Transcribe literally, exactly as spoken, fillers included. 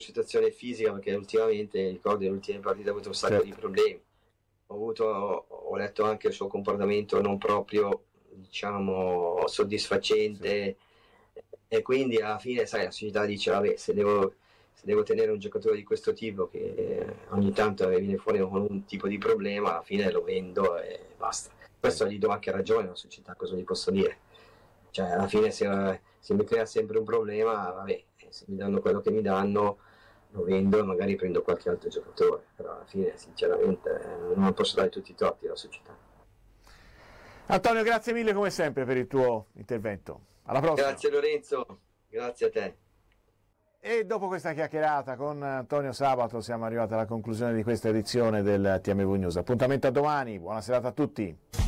situazione fisica, perché ultimamente, ricordo, nelle ultime partite ha avuto un sacco Certo. di problemi. Ho avuto, ho letto anche il suo comportamento non proprio, diciamo, soddisfacente, e quindi alla fine, sai, la società dice, vabbè, se devo, se devo tenere un giocatore di questo tipo che eh, ogni tanto viene fuori con un tipo di problema, alla fine lo vendo e basta. Questo gli do anche ragione alla società, cosa gli posso dire? Cioè, alla fine se, se mi crea sempre un problema, vabbè, se mi danno quello che mi danno, lo vendo e magari prendo qualche altro giocatore, però alla fine sinceramente eh, non posso dare tutti i torti alla società. Antonio, grazie mille come sempre per il tuo intervento. Alla prossima. Grazie Lorenzo, grazie a te. E dopo questa chiacchierata con Antonio Sabato siamo arrivati alla conclusione di questa edizione del T M V News. Appuntamento a domani, buona serata a tutti.